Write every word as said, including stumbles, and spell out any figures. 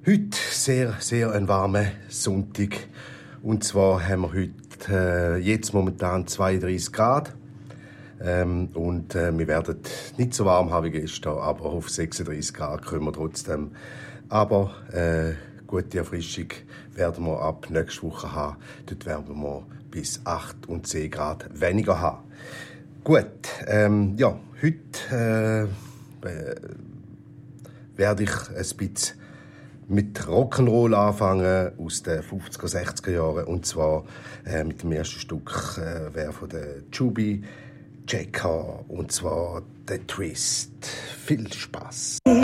Heute sehr, sehr ein warmer Sonntag. Und zwar haben wir heute äh, jetzt momentan zweiunddreißig Grad. Ähm, und äh, wir werden nicht so warm haben wie gestern, aber auf sechsunddreißig Grad können wir trotzdem. Aber äh, gute Erfrischung werden wir ab nächster Woche haben. Dort werden wir bis acht und zehn Grad weniger haben. Gut, ähm, ja, heute äh, äh, werde ich ein bisschen mit Rock'n'Roll anfangen aus den fünfziger, sechziger Jahren. Und zwar äh, mit dem ersten Stück äh, wäre von der Chubby Checker, und zwar der Twist. Viel Spaß.